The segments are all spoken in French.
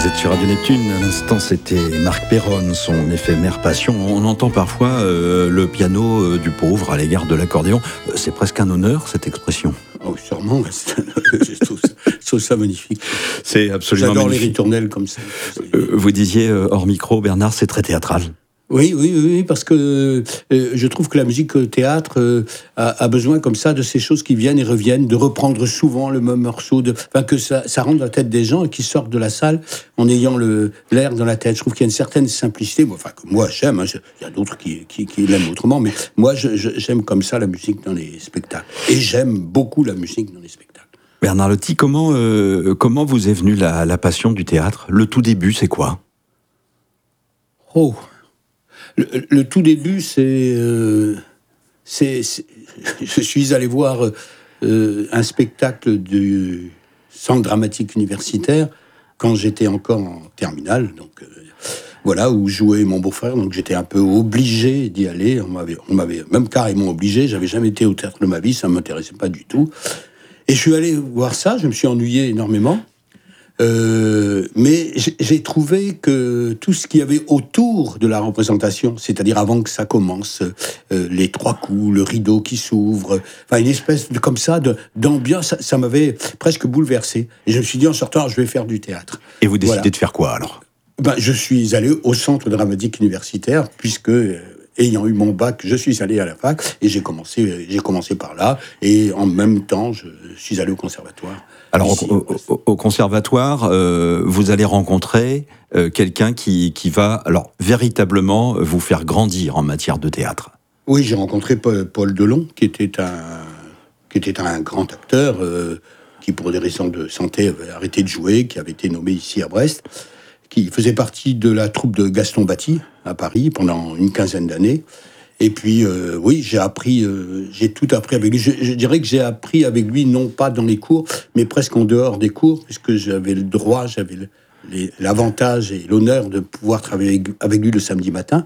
Vous êtes sur Radio Neptune, à l'instant c'était Marc Perron, son éphémère passion. On entend parfois le piano du pauvre à l'égard de l'accordéon. C'est presque un honneur, cette expression. Oh, sûrement, je trouve ça magnifique. C'est absolument J'adore magnifique. les ritournelles comme ça. Vous disiez hors micro, Bernard, c'est très théâtral. Oui, parce que je trouve que la musique théâtre a besoin comme ça de ces choses qui viennent et reviennent, de reprendre souvent le même morceau, que ça rentre dans la tête des gens et qui sortent de la salle en ayant l'air dans la tête. Je trouve qu'il y a une certaine simplicité, que moi j'aime, il y a d'autres qui l'aiment autrement, mais moi j'aime comme ça la musique dans les spectacles. Et j'aime beaucoup la musique dans les spectacles. Bernard Lotti, comment vous est venue la passion du théâtre ? Le tout début, c'est quoi ? Le tout début, je suis allé voir un spectacle du Centre dramatique universitaire quand j'étais encore en terminale, où jouait mon beau-frère, donc j'étais un peu obligé d'y aller. On m'avait même carrément obligé. J'avais jamais été au théâtre de ma vie, ça m'intéressait pas du tout. Et je suis allé voir ça. Je me suis ennuyé énormément. Mais j'ai trouvé que tout ce qu'il y avait autour de la représentation, c'est-à-dire avant que ça commence, les trois coups, le rideau qui s'ouvre, une espèce d'ambiance, ça m'avait presque bouleversé. Et je me suis dit, en sortant, je vais faire du théâtre. Et vous décidez de faire quoi, alors ? Je suis allé au Centre dramatique universitaire, puisque... ayant eu mon bac, je suis allé à la fac et j'ai commencé par là. Et en même temps, je suis allé au conservatoire. Alors, au conservatoire, vous allez rencontrer quelqu'un qui va véritablement vous faire grandir en matière de théâtre. Oui, j'ai rencontré Paul Delon, qui était un grand acteur, qui pour des raisons de santé avait arrêté de jouer, qui avait été nommé ici à Brest, qui faisait partie de la troupe de Gaston Batty à Paris pendant une quinzaine d'années. Et puis, j'ai tout appris avec lui. Je dirais que j'ai appris avec lui, non pas dans les cours, mais presque en dehors des cours, puisque j'avais le droit, l'avantage et l'honneur de pouvoir travailler avec lui le samedi matin,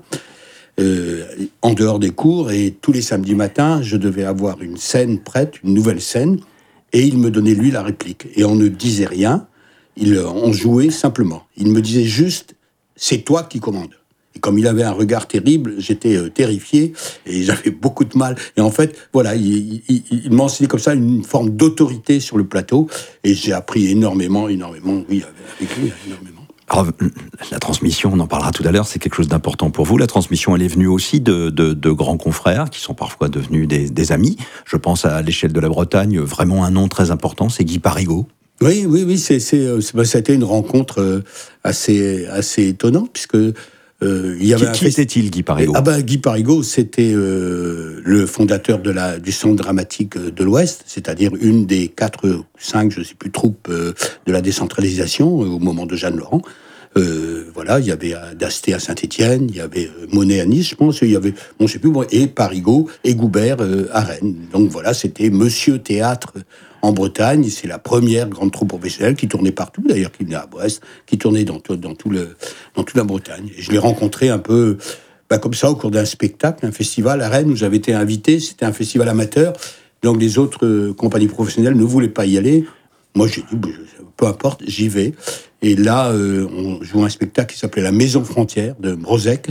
en dehors des cours. Et tous les samedis matins, je devais avoir une scène prête, une nouvelle scène, et il me donnait, lui, la réplique. Et on ne disait rien, on jouait simplement. Il me disait juste, c'est toi qui commandes. Et comme il avait un regard terrible, j'étais terrifié et j'avais beaucoup de mal. Et en fait, il m'a enseigné comme ça une forme d'autorité sur le plateau. Et j'ai appris énormément, oui, avec lui, énormément. Alors, la transmission, on en parlera tout à l'heure, c'est quelque chose d'important pour vous. La transmission, elle est venue aussi de grands confrères qui sont parfois devenus des amis. Je pense à l'échelle de la Bretagne, vraiment un nom très important, c'est Guy Parigot. Oui, ça a été une rencontre assez étonnante, puisque... Qui était-il, Guy Parigot ? Guy Parigot, c'était le fondateur du Centre dramatique de l'Ouest, c'est-à-dire une des 4 ou 5, je ne sais plus, troupes de la décentralisation au moment de Jeanne Laurent. Il y avait d'Asté à Saint-Étienne, il y avait Monet à Nice, je pense, il y avait, je sais plus, et Parigot et Goubert à Rennes. Donc c'était Monsieur Théâtre en Bretagne. C'est la première grande troupe professionnelle qui tournait partout, d'ailleurs, qui venait à Brest, qui tournait dans toute la Bretagne. Et je l'ai rencontré un peu comme ça au cours d'un spectacle, un festival à Rennes où j'avais été invité. C'était un festival amateur, donc les autres compagnies professionnelles ne voulaient pas y aller. Moi, j'ai dit, peu importe, j'y vais. Et là, on jouait un spectacle qui s'appelait La Maison Frontière de Brozek.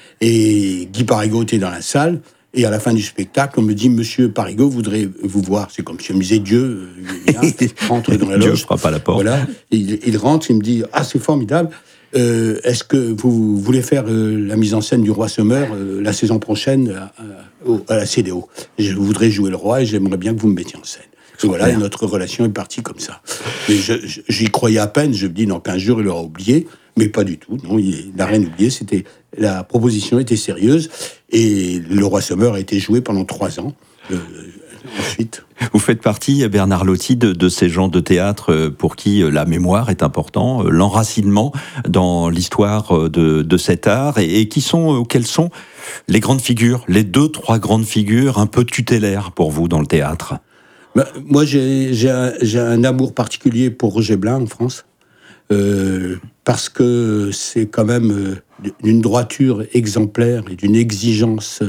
Et Guy Parigot était dans la salle. Et à la fin du spectacle, on me dit, Monsieur Parigot voudrait vous voir. C'est comme si on me disait, Dieu rentre dans la loge. Dieu frappe à la porte. Voilà. Il rentre, il me dit, c'est formidable. Est-ce que vous voulez faire la mise en scène du Roi Sommer la saison prochaine à la CDO ? Je voudrais jouer le roi et j'aimerais bien que vous me mettiez en scène. Et notre relation est partie comme ça. Mais j'y croyais à peine. Je me dis, dans 15 jours, il aura oublié. Mais pas du tout. Non, il n'a rien oublié. La proposition était sérieuse. Et le Roi Sommer a été joué pendant 3 ans. Ensuite. Vous faites partie, Bernard Lotti, de ces gens de théâtre pour qui la mémoire est important, l'enracinement dans l'histoire de cet art, et quelles sont les grandes figures, les 2-3 grandes figures un peu tutélaires pour vous dans le théâtre ? Moi, j'ai un amour particulier pour Roger Blin en France, parce que c'est quand même d'une droiture exemplaire et d'une exigence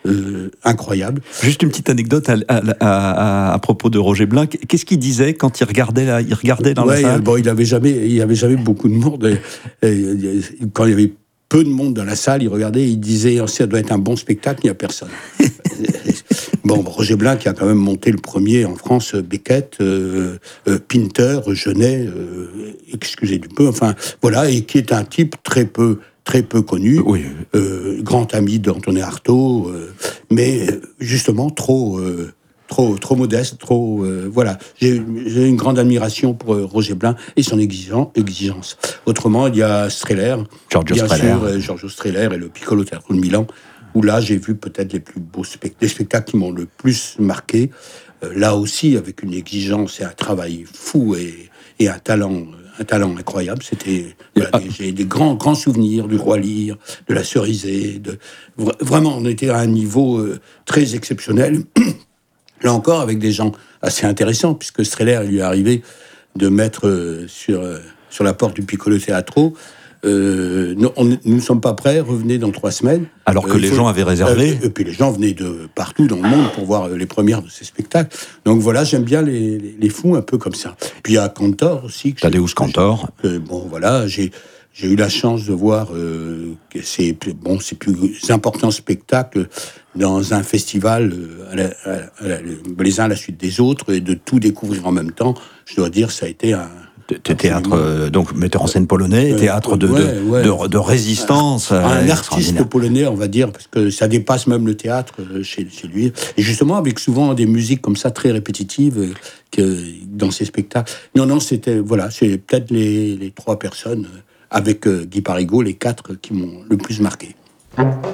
incroyable. Juste une petite anecdote à propos de Roger Blin. Qu'est-ce qu'il disait quand il regardait dans la salle? Bon, il avait jamais beaucoup de monde. Quand il y avait peu de monde dans la salle, il regardait, il disait ça doit être un bon spectacle, il n'y a personne. Bon, Roger Blin qui a quand même monté le premier en France, Beckett, Pinter, Genet, excusez du peu, enfin voilà, et qui est un type très peu connu, oui. Grand ami d'Antonin Artaud, mais justement trop modeste, voilà. J'ai une grande admiration pour Roger Blin et son exigence. Autrement, il y a Strehler, Giorgio Strehler et le Piccolo Teatro de Milan, où là j'ai vu peut-être les plus beaux les spectacles qui m'ont le plus marqué. Là aussi, avec une exigence et un travail fou et un talent incroyable. J'ai des grands souvenirs du Roi Lear, de la Cerisée. Vraiment, on était à un niveau très exceptionnel. Là encore, avec des gens assez intéressants, puisque Strehler lui est arrivé de mettre sur la porte du Piccolo Teatro. Nous ne sommes pas prêts, revenez dans 3 semaines. Alors que les gens avaient réservé. Et puis les gens venaient de partout dans le monde pour voir les premières de ces spectacles. Donc voilà, j'aime bien les fous un peu comme ça. Puis il y a Cantor aussi. Tadeusz Cantor. Bon voilà, j'ai eu la chance de voir ses plus importants spectacles dans un festival, les uns à la suite des autres, et de tout découvrir en même temps. Je dois dire, ça a été un théâtre, donc metteur en scène polonais, théâtre de résistance. Un artiste polonais, on va dire, parce que ça dépasse même le théâtre chez lui. Et justement, avec souvent des musiques comme ça, très répétitives, que dans ces spectacles. Non, c'est peut-être les 3 personnes, avec Guy Parigot, les 4 qui m'ont le plus marqué.